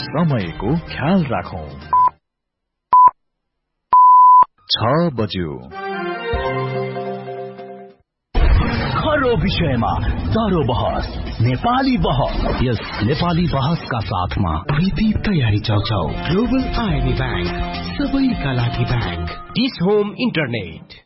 समयको ख्याल राखौं। 6 बज्यो। खरो विषयमा सारो बहस, नेपाली बहस। यस नेपाली बहसका साथमा प्रीति तयारी चाउचाउ, ग्लोबल आईबी बैंक, सबैका लागि बैंक, डिस होम इन्टरनेट।